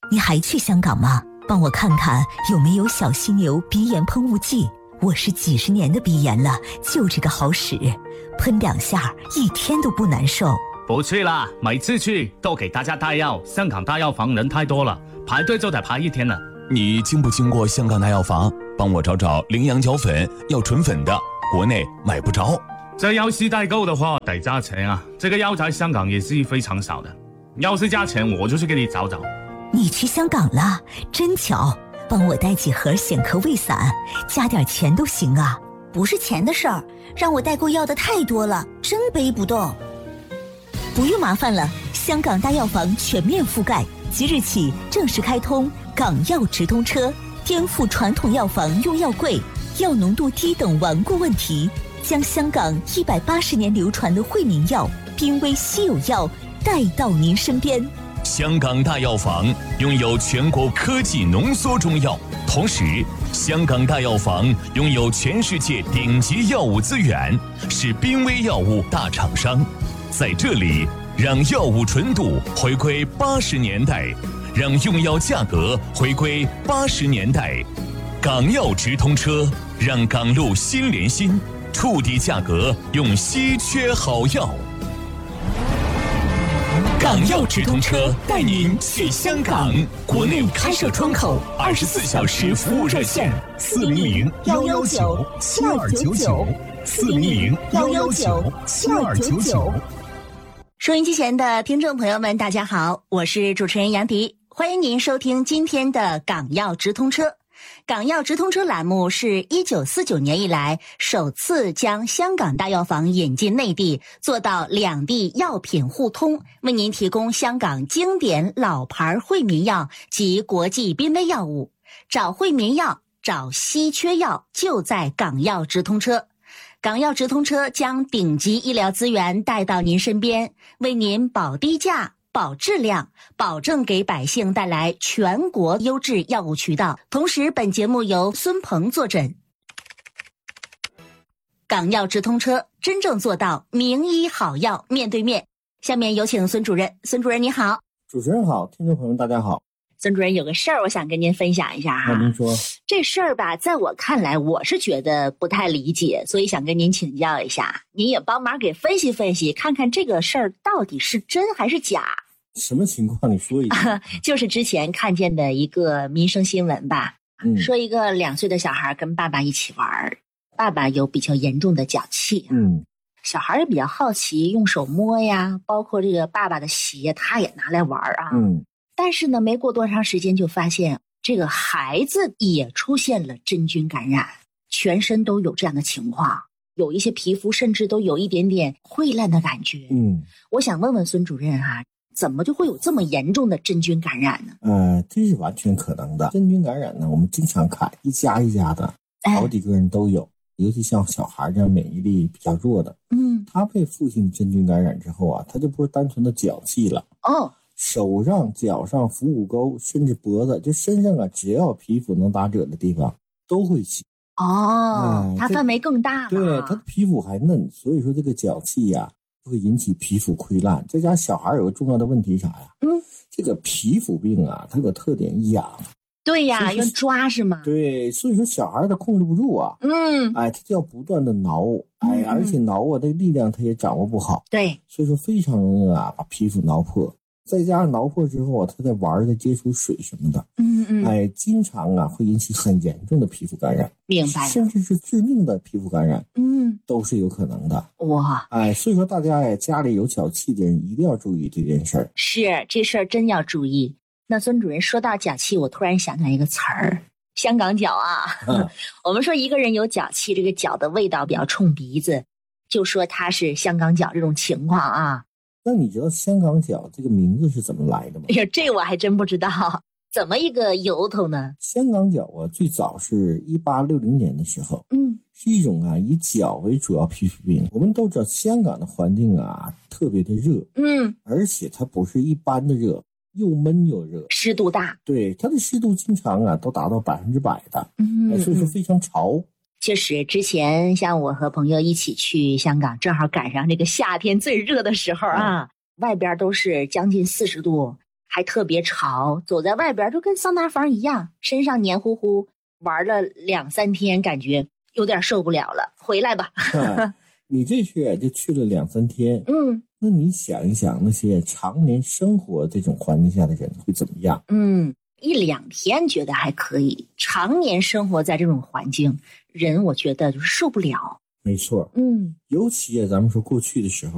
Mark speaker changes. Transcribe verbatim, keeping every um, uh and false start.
Speaker 1: 你还去香港吗？帮我看看有没有小犀牛鼻炎喷雾剂。我是几十年的鼻炎了，就这个好使，喷两下一天都不难受。
Speaker 2: 不去啦，每次去都给大家带药，香港大药房人太多了，排队就得排一天了。
Speaker 3: 你经不经过香港大药房？帮我找找羚羊角粉，要纯粉的，国内买不着。
Speaker 2: 这要是代购的话得加钱啊，这个药在香港也是非常少的，要是加钱我就去给你找找。
Speaker 1: 你去香港了，真巧，帮我带几盒显科胃散，加点钱都行啊。
Speaker 4: 不是钱的事儿，让我代购要的太多了，真背不动。
Speaker 1: 不用麻烦了，香港大药房全面覆盖，即日起正式开通港药直通车，颠覆传统药房用药贵、药浓度低等顽固问题，将香港一百八十年流传的惠民药、濒危稀有药带到您身边。
Speaker 3: 香港大药房拥有全国科技浓缩中药，同时香港大药房拥有全世界顶级药物资源，是濒危药物大厂商。在这里，让药物纯度回归八十年代，让用药价格回归八十年代。港药直通车，让港路心连心，触底价格用稀缺好药。港药直通车带您去香港，国内开设窗口，二十四小时服务热线：四零零幺幺九七二九九，四零零幺幺九七二九九。
Speaker 4: 收音机前的听众朋友们，大家好，我是主持人杨迪，欢迎您收听今天的港药直通车。港药直通车栏目是一九四九年以来首次将香港大药房引进内地，做到两地药品互通，为您提供香港经典老牌惠民药及国际濒危药物。找惠民药，找稀缺药，就在港药直通车。港药直通车将顶级医疗资源带到您身边，为您保低价、保质量，保证给百姓带来全国优质药物渠道。同时，本节目由孙鹏坐诊。港药直通车真正做到名医好药面对面。下面有请孙主任。孙主任你好。
Speaker 5: 主持人好，听众朋友大家好。
Speaker 4: 孙主任有个事儿我想跟您分享一下哈。
Speaker 5: 那您说。
Speaker 4: 这事儿吧，在我看来我是觉得不太理解，所以想跟您请教一下，您也帮忙给分析分析，看看这个事儿到底是真还是假。
Speaker 5: 什么情况你说一下。
Speaker 4: 就是之前看见的一个民生新闻吧，嗯、说一个两岁的小孩跟爸爸一起玩，爸爸有比较严重的脚气，嗯，小孩也比较好奇，用手摸呀，包括这个爸爸的鞋他也拿来玩啊，嗯，但是呢没过多长时间就发现这个孩子也出现了真菌感染，全身都有这样的情况，有一些皮肤甚至都有一点点溃烂的感觉，嗯，我想问问孙主任哈、啊，怎么就会有这么严重的真菌感染呢？
Speaker 5: 呃，这是完全可能的。真菌感染呢，我们经常看一家一家的，好几个人都有，哎、尤其像小孩这样免疫力比较弱的，嗯，他被父亲真菌感染之后啊，他就不是单纯的脚气了，哦，手上、脚上、腹股沟，甚至脖子，就身上啊，只要皮肤能打褶的地方都会起。
Speaker 4: 哦，它、嗯、范围更大了。
Speaker 5: 对，他的皮肤还嫩，所以说这个脚气呀、啊。会引起皮肤溃烂。这家小孩有个重要的问题啥呀？嗯，这个皮肤病啊，它有个特点痒。
Speaker 4: 对呀，要抓是吗？
Speaker 5: 对，所以说小孩他控制不住啊。嗯，哎，他就要不断的挠，哎，而且挠啊，这个力量他也掌握不好。
Speaker 4: 对，
Speaker 5: 所以说非常容易啊把皮肤挠破。再加上挠破之后啊，他在玩在接触水什么的，嗯嗯，哎，经常啊会引起很严重的皮肤感染，
Speaker 4: 明白，
Speaker 5: 甚至是致命的皮肤感染，嗯，都是有可能的。哇，哎，所以说大家呀，家里有脚气的人一定要注意这件事儿。
Speaker 4: 是，这事儿真要注意。那孙主任说到脚气，我突然想起来一个词儿，香港脚啊。嗯、我们说一个人有脚气，这个脚的味道比较冲鼻子，就说他是香港脚这种情况啊。
Speaker 5: 那你知道香港脚这个名字是怎么来的吗？
Speaker 4: 哎呀，这我还真不知道，怎么一个由头呢？
Speaker 5: 香港脚啊，最早是一八六零年的时候，嗯，是一种啊以脚为主要皮肤病。我们都知道香港的环境啊特别的热，嗯，而且它不是一般的热，又闷又热，
Speaker 4: 湿度大，
Speaker 5: 对，它的湿度经常啊都达到百分之百的，嗯，所以说非常潮。
Speaker 4: 确实，之前像我和朋友一起去香港，正好赶上这个夏天最热的时候啊，嗯、外边都是将近四十度， 还特别吵，走在外边就跟桑拿房一样，身上黏糊糊，玩了两三天，感觉有点受不了了，回来吧。
Speaker 5: 啊、你这去就去了两三天，
Speaker 4: 嗯，
Speaker 5: 那你想一想，那些常年生活这种环境下的人会怎么样？
Speaker 4: 嗯，一两天觉得还可以，常年生活在这种环境，人我觉得就是受不了。
Speaker 5: 没错，
Speaker 4: 嗯，
Speaker 5: 尤其啊，咱们说过去的时候。